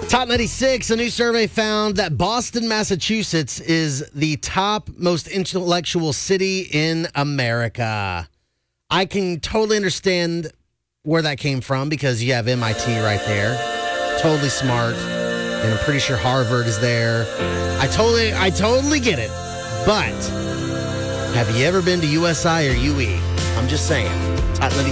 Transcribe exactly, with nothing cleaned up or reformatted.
Top ninety-six, a new survey found that Boston, Massachusetts is the top most intellectual city in America. I can totally understand where that came from because you have M I T right there. Totally smart. And I'm pretty sure Harvard is there. I totally, I totally get it. But have you ever been to U S I or U E? I'm just saying. Top ninety-six.